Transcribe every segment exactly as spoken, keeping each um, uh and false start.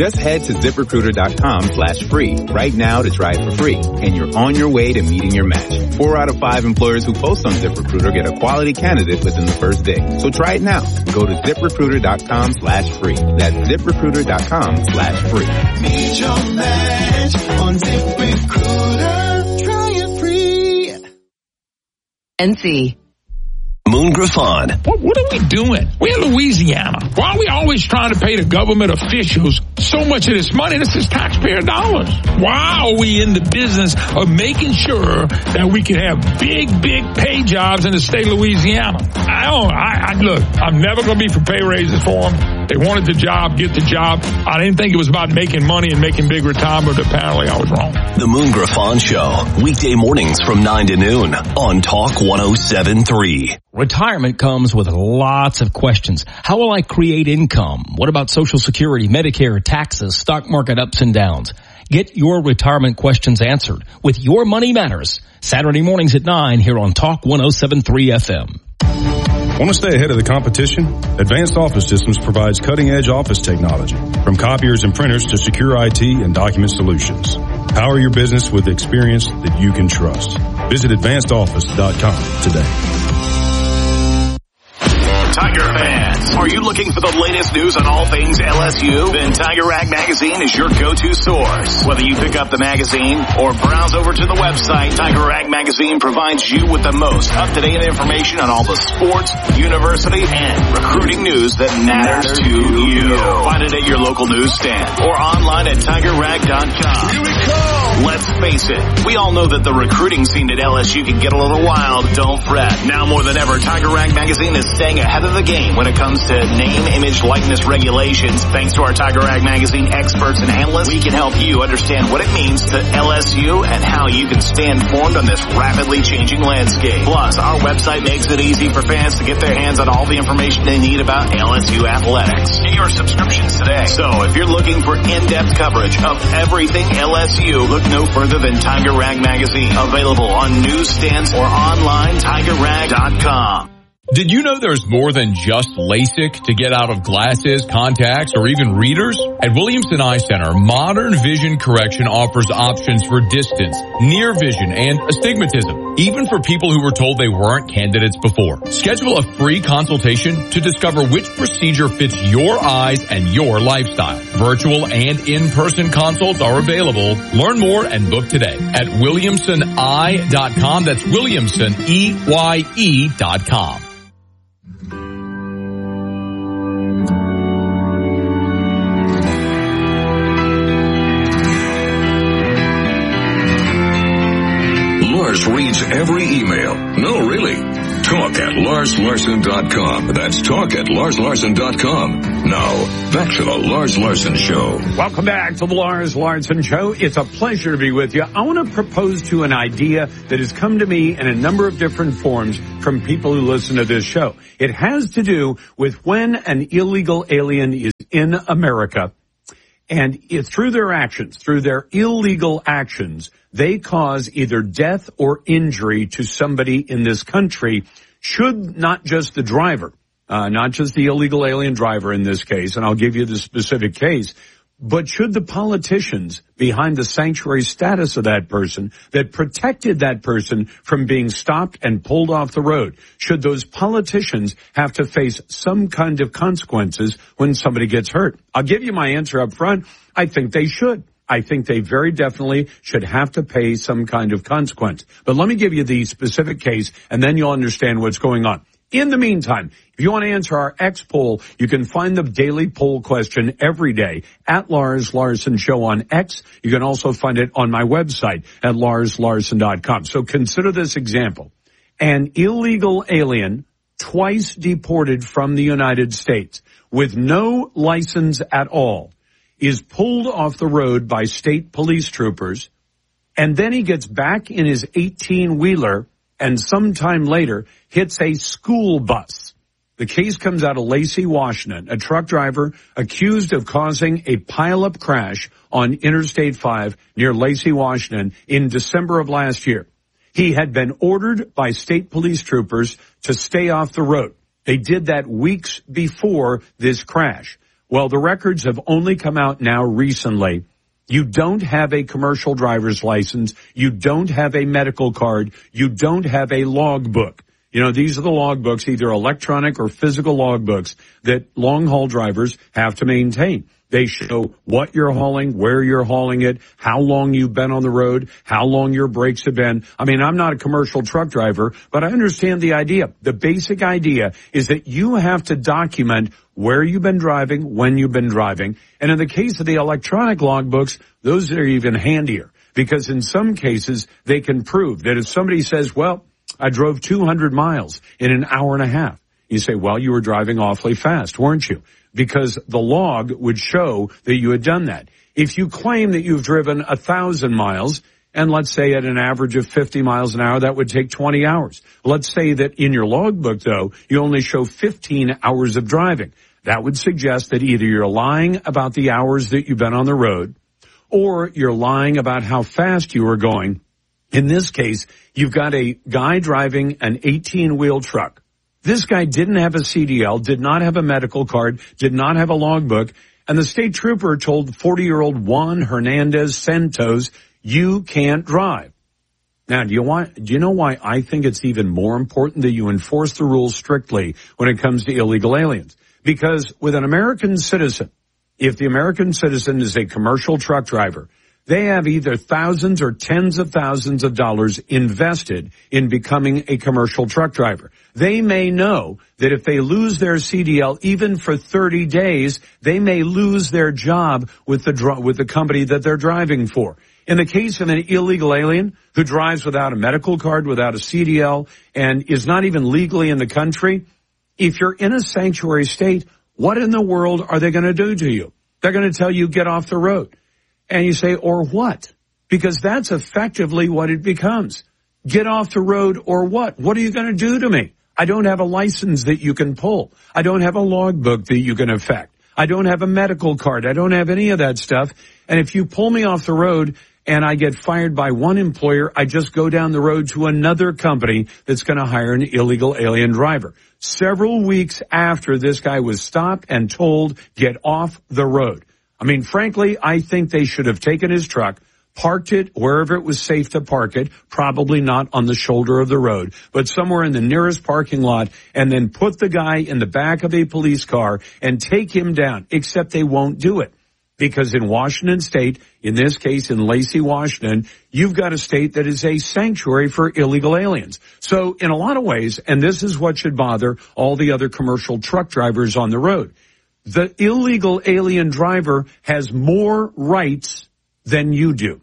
Just head to ZipRecruiter.com slash free right now to try it for free, and you're on your way to meeting your match. Four out of five employers who post on ZipRecruiter get a quality candidate within the first day. So try it now. Go to ZipRecruiter.com slash free. That's ZipRecruiter.com slash free. Meet your match on ZipRecruiter. Try it free. N C. Moon Griffon. What, what are we doing? We're in Louisiana. Why are we always trying to pay the government officials so much of this money? This is taxpayer dollars. Why are we in the business of making sure that we can have big, big pay jobs in the state of Louisiana? I don't, I, I look, I'm never going to be for pay raises for them. They wanted the job, get the job. I didn't think it was about making money and making big retirement, but apparently I was wrong. The Moon Griffon Show, weekday mornings from nine to noon on Talk one oh seven point three. Retirement comes with lots of questions. How will I create income? What about Social Security, Medicare, taxes, stock market ups and downs? Get your retirement questions answered with Your Money Matters. Saturday mornings at nine here on Talk one oh seven point three F M. Want to stay ahead of the competition? Advanced Office Systems provides cutting-edge office technology, from copiers and printers to secure I T and document solutions. Power your business with experience that you can trust. Visit advanced office dot com today. Tiger fans, are you looking for the latest news on all things L S U? Then Tiger Rag Magazine is your go-to source. Whether you pick up the magazine or browse over to the website, Tiger Rag Magazine provides you with the most up-to-date information on all the sports, university, and recruiting news that matters to you. Find it at your local newsstand or online at tiger rag dot com. Here we go! Let's face it, we all know that the recruiting scene at L S U can get a little wild. Don't fret. Now more than ever, Tiger Rag Magazine is staying ahead of the game when it comes to name, image, likeness regulations. Thanks to our Tiger Rag Magazine experts and analysts, we can help you understand what it means to L S U and how you can stay informed on this rapidly changing landscape. Plus, our website makes it easy for fans to get their hands on all the information they need about L S U athletics. Get your subscriptions today. So, if you're looking for in-depth coverage of everything L S U, look no further than Tiger Rag Magazine. Available on newsstands or online, tiger rag dot com. Did you know there's more than just LASIK to get out of glasses, contacts, or even readers? At Williamson Eye Center, Modern Vision Correction offers options for distance, near vision, and astigmatism, even for people who were told they weren't candidates before. Schedule a free consultation to discover which procedure fits your eyes and your lifestyle. Virtual and in-person consults are available. Learn more and book today at williamson eye dot com. That's Williamson, E Y E dot com. Lars reads every email. No, really. Talk at lars larson dot com. That's talk at lars larson dot com. Now, back to the Lars Larson Show. Welcome back to the Lars Larson Show. It's a pleasure to be with you. I want to propose to you an idea that has come to me in a number of different forms from people who listen to this show. It has to do with when an illegal alien is in America, and it, through their actions, through their illegal actions, they cause either death or injury to somebody in this country. Should not just the driver, uh, not just the illegal alien driver in this case, and I'll give you the specific case, but should the politicians behind the sanctuary status of that person that protected that person from being stopped and pulled off the road, should those politicians have to face some kind of consequences when somebody gets hurt? I'll give you my answer up front. I think they should. I think they very definitely should have to pay some kind of consequence. But let me give you the specific case, and then you'll understand what's going on. In the meantime, if you want to answer our X poll, you can find the daily poll question every day at Lars Larson Show on X. You can also find it on my website at lars larson dot com. So consider this example. An illegal alien, twice deported from the United States, with no license at all, is pulled off the road by state police troopers, and then he gets back in his eighteen-wheeler and sometime later hits a school bus. The case comes out of Lacey, Washington, a truck driver accused of causing a pileup crash on Interstate five near Lacey, Washington in December of last year. He had been ordered by state police troopers to stay off the road. They did that weeks before this crash. Well, the records have only come out now recently. You don't have a commercial driver's license. You don't have a medical card. You don't have a logbook. You know, these are the logbooks, either electronic or physical logbooks that long-haul drivers have to maintain. They show what you're hauling, where you're hauling it, how long you've been on the road, how long your brakes have been. I mean, I'm not a commercial truck driver, but I understand the idea. The basic idea is that you have to document where you've been driving, when you've been driving. And in the case of the electronic logbooks, those are even handier because in some cases they can prove that if somebody says, well, I drove two hundred miles in an hour and a half. You say, well, you were driving awfully fast, weren't you? Because the log would show that you had done that. If you claim that you've driven a thousand miles, and let's say at an average of fifty miles an hour, that would take twenty hours. Let's say that in your logbook, though, you only show fifteen hours of driving. That would suggest that either you're lying about the hours that you've been on the road, or you're lying about how fast you were going. In this case, you've got a guy driving an eighteen-wheel truck. This guy didn't have a C D L, did not have a medical card, did not have a logbook, and the state trooper told forty-year-old Juan Hernandez Santos, you can't drive. Now, do you want, do you know why I think it's even more important that you enforce the rules strictly when it comes to illegal aliens? Because with an American citizen, if the American citizen is a commercial truck driver, they have either thousands or tens of thousands of dollars invested in becoming a commercial truck driver. They may know that if they lose their C D L even for thirty days, they may lose their job with the with the company that they're driving for. In the case of an illegal alien who drives without a medical card, without a C D L, and is not even legally in the country, if you're in a sanctuary state, what in the world are they going to do to you? They're going to tell you, get off the road. And you say, or what? Because that's effectively what it becomes. Get off the road or what? What are you going to do to me? I don't have a license that you can pull. I don't have a logbook that you can affect. I don't have a medical card. I don't have any of that stuff. And if you pull me off the road and I get fired by one employer, I just go down the road to another company that's going to hire an illegal alien driver. Several weeks after this guy was stopped and told, get off the road. I mean, frankly, I think they should have taken his truck, parked it wherever it was safe to park it, probably not on the shoulder of the road, but somewhere in the nearest parking lot, and then put the guy in the back of a police car and take him down, except they won't do it. Because in Washington State, in this case in Lacey, Washington, you've got a state that is a sanctuary for illegal aliens. So in a lot of ways, and this is what should bother all the other commercial truck drivers on the road, the illegal alien driver has more rights than you do.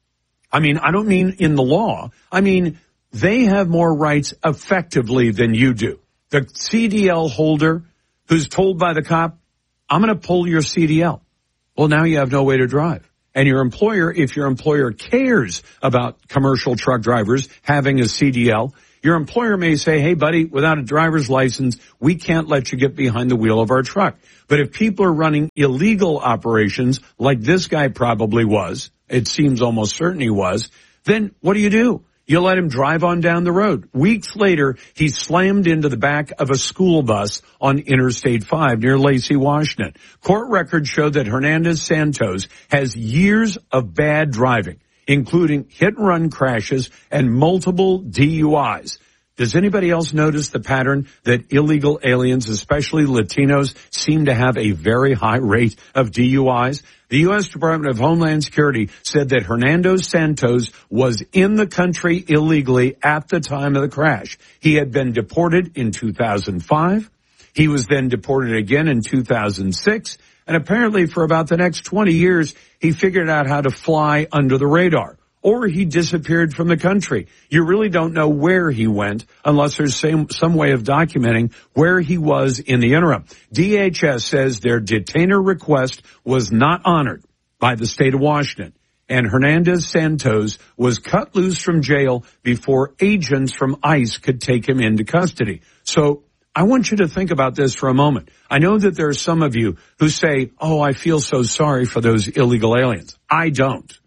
I mean, I don't mean in the law. I mean, they have more rights effectively than you do. The C D L holder who's told by the cop, I'm going to pull your C D L. Well, now you have no way to drive. And your employer, if your employer cares about commercial truck drivers having a C D L, your employer may say, hey, buddy, without a driver's license, we can't let you get behind the wheel of our truck. But if people are running illegal operations like this guy probably was, it seems almost certain he was, then what do you do? You let him drive on down the road. Weeks later, he slammed into the back of a school bus on Interstate five near Lacey, Washington. Court records show that Hernandez Santos has years of bad driving, including hit-and-run crashes and multiple D U Is. Does anybody else notice the pattern that illegal aliens, especially Latinos, seem to have a very high rate of D U Is? The U S Department of Homeland Security said that Hernandez Santos was in the country illegally at the time of the crash. He had been deported in two thousand five. He was then deported again in two thousand six. And apparently for about the next twenty years, he figured out how to fly under the radar. Or he disappeared from the country. You really don't know where he went unless there's some, some way of documenting where he was in the interim. D H S says their detainer request was not honored by the state of Washington. And Hernandez Santos was cut loose from jail before agents from ICE could take him into custody. So I want you to think about this for a moment. I know that there are some of you who say, oh, I feel so sorry for those illegal aliens. I don't.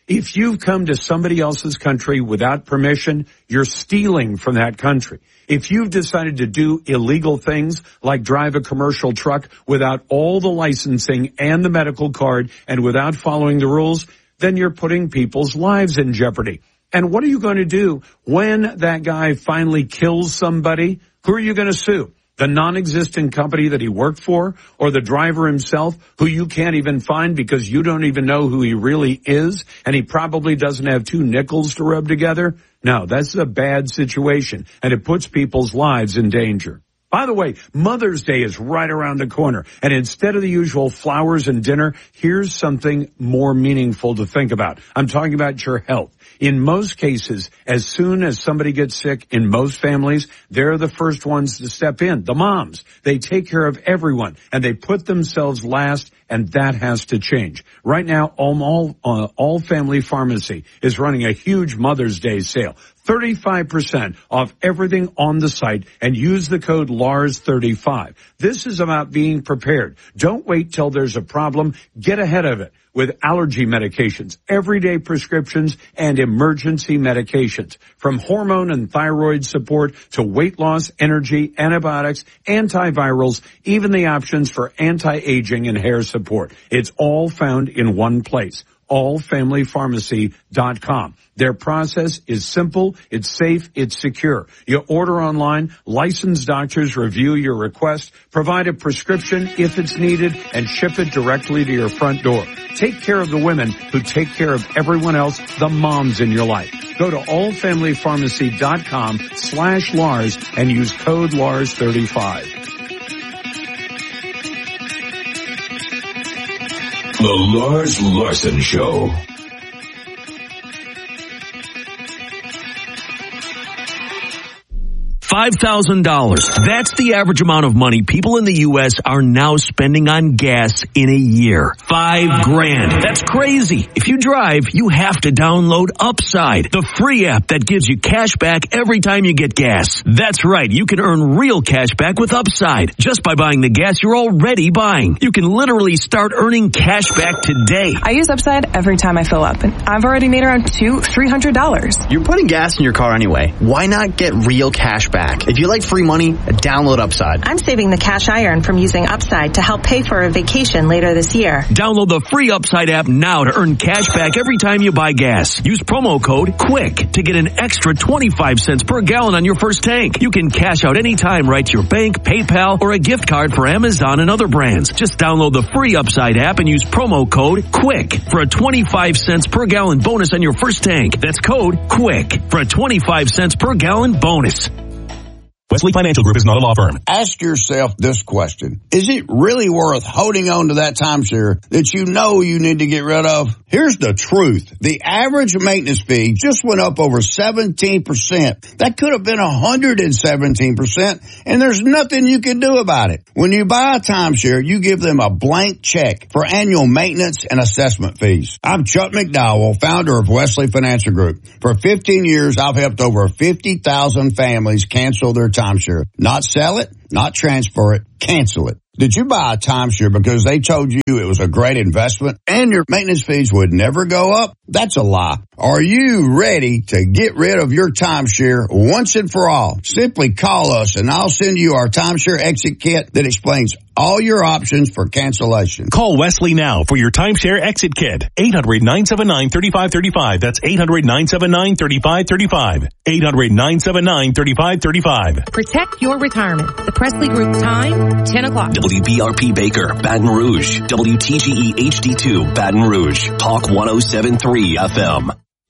If you've come to somebody else's country without permission, you're stealing from that country. If you've decided to do illegal things like drive a commercial truck without all the licensing and the medical card and without following the rules, then you're putting people's lives in jeopardy. And what are you going to do when that guy finally kills somebody? Who are you going to sue? The non-existent company that he worked for, or the driver himself, who you can't even find because you don't even know who he really is, and he probably doesn't have two nickels to rub together? No, that's a bad situation, and it puts people's lives in danger. By the way, Mother's Day is right around the corner, and instead of the usual flowers and dinner, here's something more meaningful to think about. I'm talking about your health. In most cases, as soon as somebody gets sick, in most families, they're the first ones to step in. The moms, they take care of everyone, and they put themselves last, and that has to change. Right now, all, uh, all Family Pharmacy is running a huge Mother's Day sale. thirty-five percent off everything on the site, and use the code L A R S thirty-five. This is about being prepared. Don't wait till there's a problem. Get ahead of it with allergy medications, everyday prescriptions, and emergency medications. From hormone and thyroid support to weight loss, energy, antibiotics, antivirals, even the options for anti-aging and hair support. It's all found in one place. all family pharmacy dot com. Their process is simple, it's safe, it's secure. You order online, licensed doctors review your request, provide a prescription if it's needed, and ship it directly to your front door. Take care of the women who take care of everyone else, the moms in your life. Go to all family pharmacy dot com slash Lars and use code L A R S thirty-five. The Lars Larson Show. five thousand dollars. That's the average amount of money people in the U S are now spending on gas in a year. Five grand. That's crazy. If you drive, you have to download Upside, the free app that gives you cash back every time you get gas. That's right. You can earn real cash back with Upside just by buying the gas you're already buying. You can literally start earning cash back today. I use Upside every time I fill up, and I've already made around two, three hundred dollars. You're putting gas in your car anyway. Why not get real cash back? If you like free money, download Upside. I'm saving the cash I earn from using Upside to help pay for a vacation later this year. Download the free Upside app now to earn cash back every time you buy gas. Use promo code QUICK to get an extra twenty-five cents per gallon on your first tank. You can cash out anytime right to your bank, PayPal, or a gift card for Amazon and other brands. Just download the free Upside app and use promo code QUICK for a twenty-five cents per gallon bonus on your first tank. That's code QUICK for a twenty-five cents per gallon bonus. Wesley Financial Group is not a law firm. Ask yourself this question. Is it really worth holding on to that timeshare that you know you need to get rid of? Here's the truth. The average maintenance fee just went up over seventeen percent. That could have been one hundred seventeen percent, and there's nothing you can do about it. When you buy a timeshare, you give them a blank check for annual maintenance and assessment fees. I'm Chuck McDowell, founder of Wesley Financial Group. For fifteen years, I've helped over fifty thousand families cancel their timeshare. Not sell it, not transfer it, cancel it. Did you buy a timeshare because they told you it was a great investment and your maintenance fees would never go up? That's a lie. Are you ready to get rid of your timeshare once and for all? Simply call us and I'll send you our timeshare exit kit that explains all your options for cancellation. Call Wesley now for your timeshare exit kit. eight hundred, nine seven nine, three five three five. That's eight hundred, nine seven nine, three five three five. eight hundred, nine seven nine, three five three five. Protect your retirement. The Presley Group time, ten o'clock. W B R P Baker, Baton Rouge. W T G E H D two, Baton Rouge. Talk one oh seven point three F M.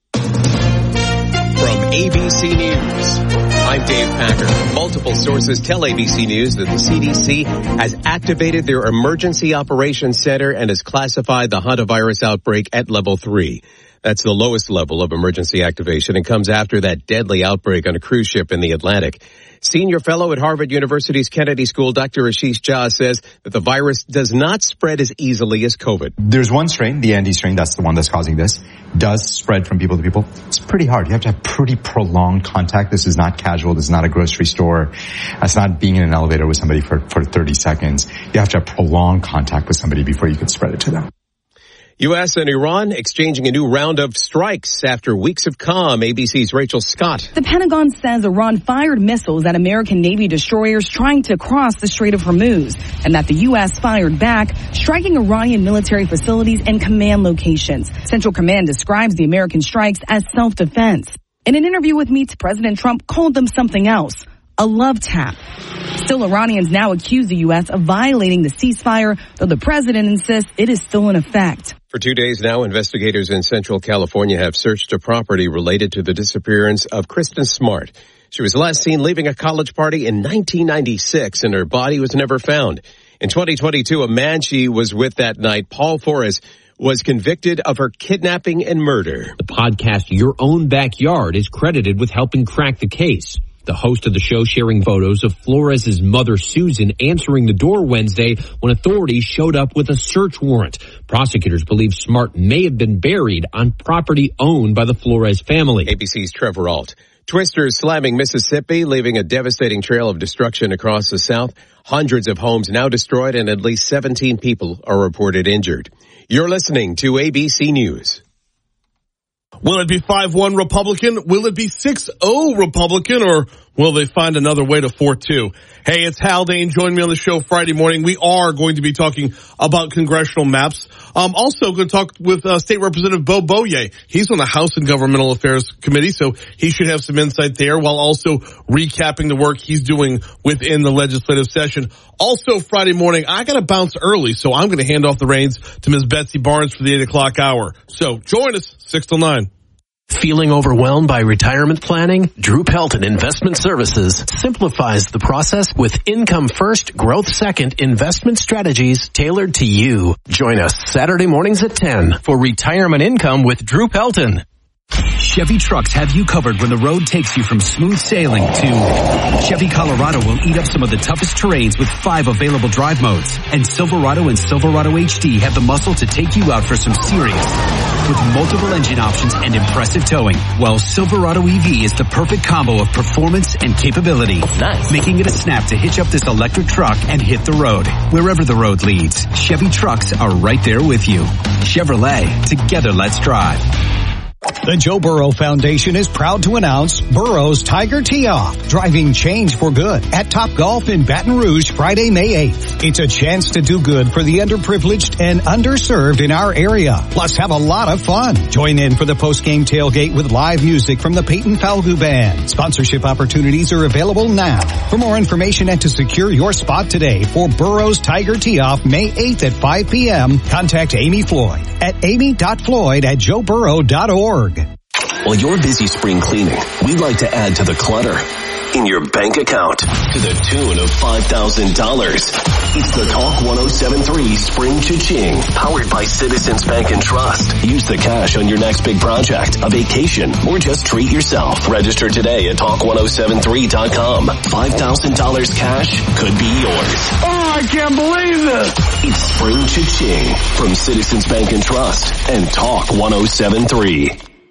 From A B C News, I'm Dave Packer. Multiple sources tell A B C News that the C D C has activated their Emergency Operations Center and has classified the hantavirus outbreak at level three. That's the lowest level of emergency activation and comes after that deadly outbreak on a cruise ship in the Atlantic. Senior fellow at Harvard University's Kennedy School, Doctor Ashish Jha, says that the virus does not spread as easily as COVID. There's one strain, the Andes strain, that's the one that's causing this, does spread from people to people. It's pretty hard. You have to have pretty prolonged contact. This is not casual. This is not a grocery store. It's not being in an elevator with somebody for, for thirty seconds. You have to have prolonged contact with somebody before you can spread it to them. U S and Iran exchanging a new round of strikes after weeks of calm. A B C's Rachel Scott. The Pentagon says Iran fired missiles at American Navy destroyers trying to cross the Strait of Hormuz, and that the U S fired back, striking Iranian military facilities and command locations. Central Command describes the American strikes as self-defense. In an interview with Meets, President Trump called them something else, a love tap. Still, Iranians now accuse the U S of violating the ceasefire, though the president insists it is still in effect. For two days now, investigators in Central California have searched a property related to the disappearance of Kristen Smart. She was last seen leaving a college party in nineteen ninety-six, and her body was never found. In twenty twenty-two, a man she was with that night, Paul Flores, was convicted of her kidnapping and murder. The podcast Your Own Backyard is credited with helping crack the case. The host of the show sharing photos of Flores' mother, Susan, answering the door Wednesday when authorities showed up with a search warrant. Prosecutors believe Smart may have been buried on property owned by the Flores family. A B C's Trevor Ault. Twisters slamming Mississippi, leaving a devastating trail of destruction across the South. Hundreds of homes now destroyed and at least seventeen people are reported injured. You're listening to A B C News. Will it be five one Republican? Will it be six oh Republican? Or will they find another way to four two? Hey, it's Hal Dane. Join me on the show Friday morning. We are going to be talking about congressional maps. Um, also going to talk with uh, State Representative Bo Boye. He's on the House and Governmental Affairs Committee, so he should have some insight there, while also recapping the work he's doing within the legislative session. Also Friday morning, I got to bounce early, so I'm going to hand off the reins to Miz Betsy Barnes for the eight o'clock hour. So join us, six till nine. Feeling overwhelmed by retirement planning? Drew Pelton Investment Services simplifies the process with income first, growth second investment strategies tailored to you. Join us Saturday mornings at ten for Retirement Income with Drew Pelton. Chevy trucks have you covered when the road takes you from smooth sailing to Chevy Colorado will eat up some of the toughest terrains with five available drive modes. And Silverado and Silverado H D have the muscle to take you out for some serious with multiple engine options and impressive towing. While Silverado E V is the perfect combo of performance and capability, nice. Making it a snap to hitch up this electric truck and hit the road. Wherever the road leads, Chevy trucks are right there with you. Chevrolet, together let's drive. The Joe Burrow Foundation is proud to announce Burrow's Tiger Tee-Off, driving change for good at Topgolf in Baton Rouge Friday, May eighth. It's a chance to do good for the underprivileged and underserved in our area. Plus have a lot of fun. Join in for the post-game tailgate with live music from the Peyton Falgout Band. Sponsorship opportunities are available now. For more information and to secure your spot today for Burrow's Tiger Tee-Off May eighth at five p.m., contact Amy Floyd at amy dot floyd at joe burrow dot org. While you're busy spring cleaning, we'd like to add to the clutter in your bank account to the tune of five thousand dollars. It's the Talk one oh seven point three Spring Cha-Ching, powered by Citizens Bank and Trust. Use the cash on your next big project, a vacation, or just treat yourself. Register today at talk one oh seven three dot com. five thousand dollars cash could be yours. Oh, I can't believe this. It's Spring Cha-Ching from Citizens Bank and Trust and Talk one oh seven point three.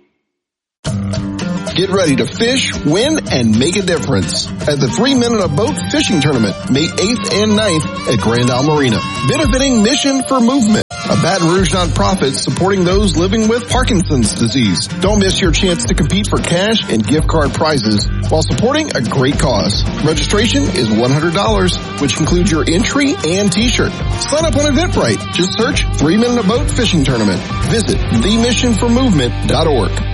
Get ready to fish, win, and make a difference at the Three Men on a Boat Fishing Tournament, May eighth and ninth at Grand Isle Marina. Benefiting Mission for Movement, a Baton Rouge nonprofit supporting those living with Parkinson's disease. Don't miss your chance to compete for cash and gift card prizes while supporting a great cause. Registration is one hundred dollars, which includes your entry and t-shirt. Sign up on Eventbrite. Just search Three Men on a Boat Fishing Tournament. Visit the mission for movement dot org.